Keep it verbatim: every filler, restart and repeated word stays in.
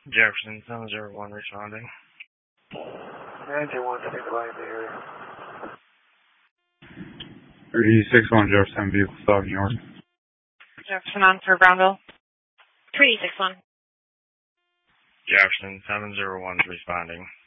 Jefferson seven zero one responding. nine zero one, take the line there. three six one Jefferson, vehicle stop, New York. Jefferson on for Brownville. three six one. Jefferson seven zero one responding.